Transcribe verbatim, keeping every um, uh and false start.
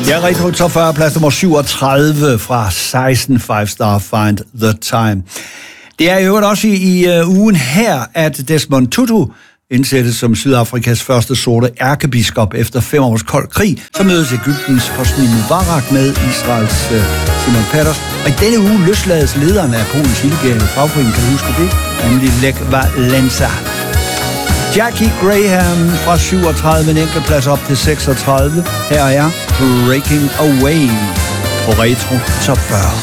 Ja, Retro Top fyrre, plads nummer syvogtredive fra seksten, Five Star Find the Time. Det er i øvrigt også i, i uh, ugen her, at Desmond Tutu indsættes som Sydafrikas første sorte ærkebiskop efter fem års kold krig. Så mødes Egyptens Hosni Mubarak med Israels uh, Simon Peres. Og i denne uge løslades lederen af Polens illegale fagforening, kan du huske det? Nemlig Lech Walesa. Jackie Graham fra syvogtredive, en enkelt plads op til seksogtredive. Her er Breaking Away på Retro Top fyrre.